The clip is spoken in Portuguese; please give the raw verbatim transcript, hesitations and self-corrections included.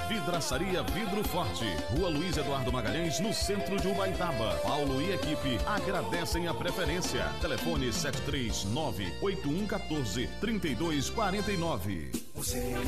Vidraçaria Vidro Forte, Rua Luiz Eduardo Magalhães, no centro de Ubaitaba. Paulo e equipe agradecem a preferência. Telefone sete três nove, oito um um quatro, três dois quatro nove.